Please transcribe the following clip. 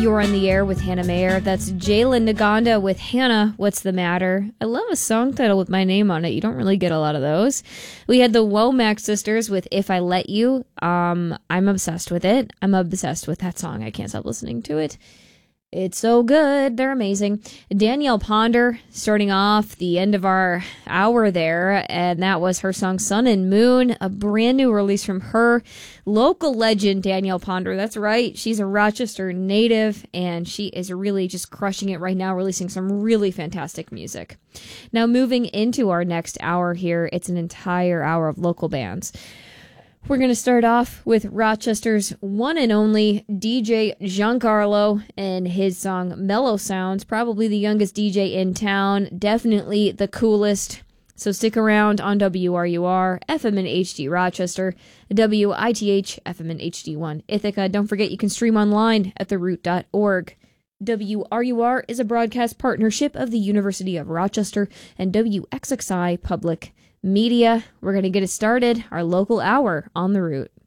You're on the air with Hannah Mayer. That's Jalen Naganda with Hannah, What's the Matter? I love a song title with my name on it. You don't really get a lot of those. We had the Womack sisters with If I Let You. I'm obsessed with it. I'm obsessed with that song. I can't stop listening to it. It's so good. They're amazing. Danielle Ponder starting off the end of our hour there, and that was her song Sun and Moon, a brand new release from her. Local legend Danielle Ponder. That's right. She's a Rochester native, and she is really just crushing it right now, releasing some really fantastic music. Now, moving into our next hour here, it's an entire hour of local bands. We're going to start off with Rochester's one and only DJ Giancarlo and his song Mellow Sounds, probably the youngest DJ in town, definitely the coolest. So stick around on WRUR, FM and HD Rochester, WITH, FM and HD1 Ithaca. Don't forget you can stream online at theroot.org. WRUR is a broadcast partnership of the University of Rochester and WXXI Public Media. We're going to get it started, our local hour on The Root.